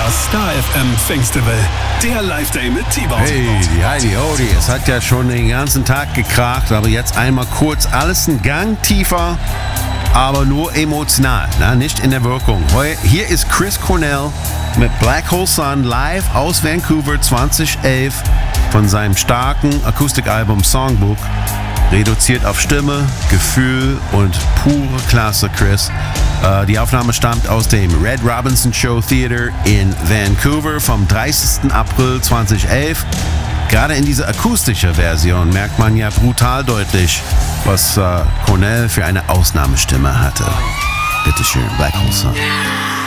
Das Star FM Festival, der Live-Day mit T-Bone. Hey, die Heidi Hodi, es hat ja schon den ganzen Tag gekracht, aber jetzt einmal kurz alles einen Gang tiefer, aber nur emotional, nicht in der Wirkung. Hier ist Chris Cornell mit Black Hole Sun live aus Vancouver 2011 von seinem starken Akustikalbum Songbook. Reduziert auf Stimme, Gefühl und pure Klasse, Chris. Die Aufnahme stammt aus dem Red Robinson Show Theater in Vancouver vom 30. April 2011. Gerade in dieser akustischen Version merkt man ja brutal deutlich, was Cornell für eine Ausnahmestimme hatte. Bitteschön, Black Hole Sun.